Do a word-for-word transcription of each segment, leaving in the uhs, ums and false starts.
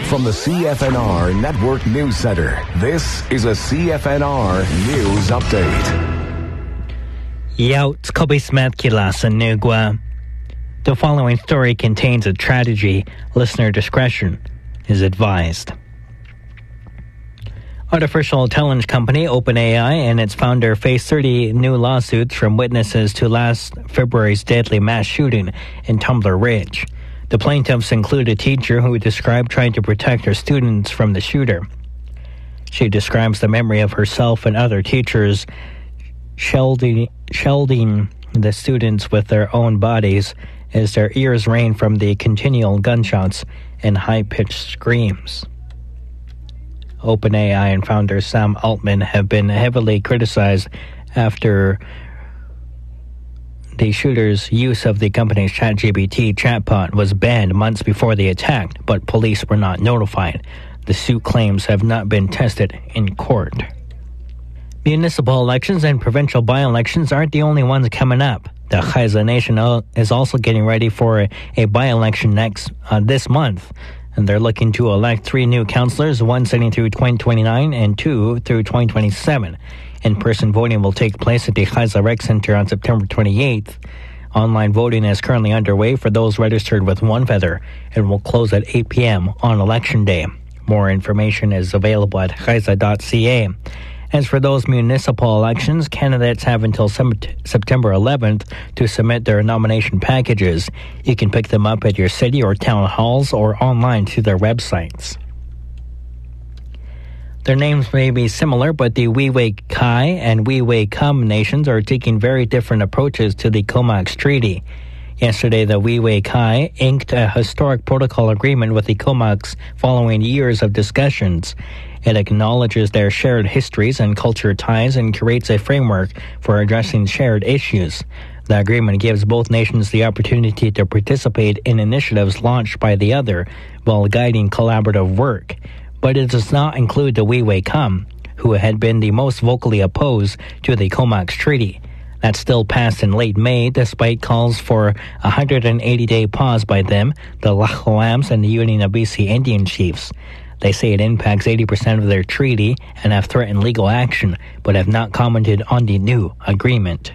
From the C F N R Network News Center, this is a C F N R News Update. Yaut Kobe Smith Kilas and Nugwa. The following story contains a tragedy. Listener discretion is advised. Artificial intelligence company OpenAI and its founder face thirty new lawsuits from witnesses to last February's deadly mass shooting in Tumbler Ridge. The plaintiffs include a teacher who described trying to protect her students from the shooter. She describes the memory of herself and other teachers shielding, shielding the students with their own bodies as their ears rang from the continual gunshots and high-pitched screams. OpenAI and founder Sam Altman have been heavily criticized after the shooter's use of the company's ChatGPT chatbot was banned months before the attack, but police were not notified. The suit claims have not been tested in court. Municipal elections and provincial by-elections aren't the only ones coming up. The Haida Nation is also getting ready for a, a by-election next uh, this month, and they're looking to elect three new councillors, one sitting through twenty twenty-nine and two through twenty twenty-seven. In-person voting will take place at the Haida Rec Center on September twenty-eighth. Online voting is currently underway for those registered with One Feather and will close at eight p.m. on Election Day. More information is available at haida dot c a. As for those municipal elections, candidates have until September eleventh to submit their nomination packages. You can pick them up at your city or town halls or online to their websites. Their names may be similar, but the Wee-Way Kai and Wee-Way Kum nations are taking very different approaches to the Comox Treaty. Yesterday, the Wee-Way Kai inked a historic protocol agreement with the Comox following years of discussions. It acknowledges their shared histories and culture ties and creates a framework for addressing shared issues. The agreement gives both nations the opportunity to participate in initiatives launched by the other while guiding collaborative work. But it does not include the Wee-Way Kum, who had been the most vocally opposed to the Comox Treaty. That still passed in late May, despite calls for a one hundred eighty day pause by them, the Lahoams, and the Union of B C Indian Chiefs. They say it impacts eighty percent of their treaty and have threatened legal action, but have not commented on the new agreement.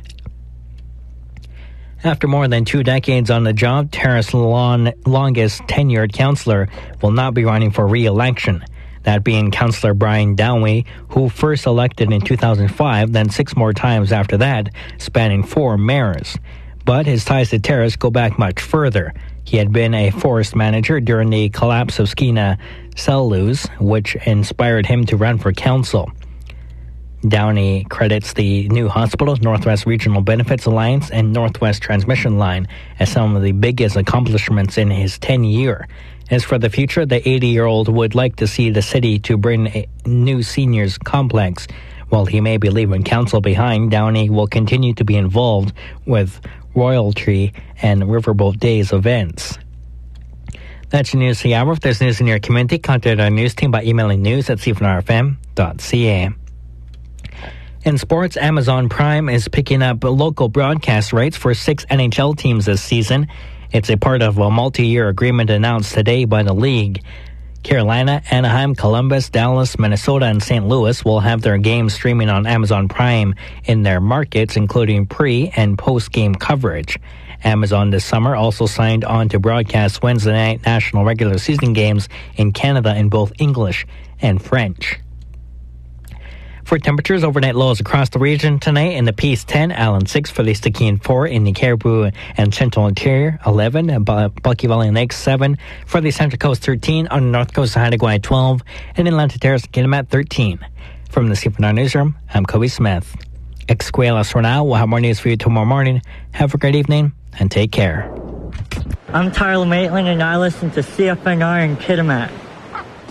After more than two decades on the job, Terrace's long, longest tenured councillor will not be running for re-election. That being Councillor Brian Downey, who first elected in two thousand five, then six more times after that, spanning four mayors. But his ties to Terrace go back much further. He had been a forest manager during the collapse of Skeena Cellulose, which inspired him to run for council. Downey credits the new hospital, Northwest Regional Benefits Alliance, and Northwest Transmission Line as some of the biggest accomplishments in his tenure. As for the future, the eighty-year-old would like to see the city to bring a new seniors complex. While he may be leaving council behind, Downey will continue to be involved with Royalty and Riverboat Days events. That's your news for the hour. If there's news in your community, contact our news team by emailing news at c f n r f m dot c a. In sports, Amazon Prime is picking up local broadcast rights for six N H L teams this season. It's a part of a multi-year agreement announced today by the league. Carolina, Anaheim, Columbus, Dallas, Minnesota, and Saint Louis will have their games streaming on Amazon Prime in their markets, including pre- and post-game coverage. Amazon this summer also signed on to broadcast Wednesday night national regular season games in Canada in both English and French. For temperatures, overnight lows across the region tonight in the Peace ten, Allen six, for the Stikine four, in the Caribou and Central Interior eleven, and Bucky Valley Lake seven, for the Central Coast thirteen, on the North Coast of Haida Gwaii twelve, and Inland Terrace Kitimat thirteen. From the C F N R Newsroom, I'm Kobe Smith. Escuelas for now. We'll have more news for you tomorrow morning. Have a great evening and take care. I'm Tyler Maitland and I listen to C F N R in Kitimat.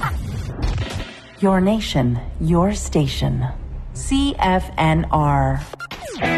Your nation, your station. C F N R.